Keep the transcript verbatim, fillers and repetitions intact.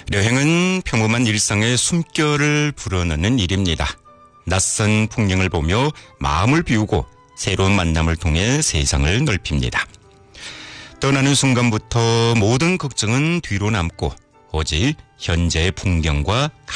여행은 평범한 일상의 숨결을 불어넣는 일입니다. 낯선 풍경을 보며 마음을 비우고 새로운 만남을 통해 세상을 넓힙니다. 떠나는 순간부터 모든 걱정은 뒤로 남고 오직 현재의 풍경과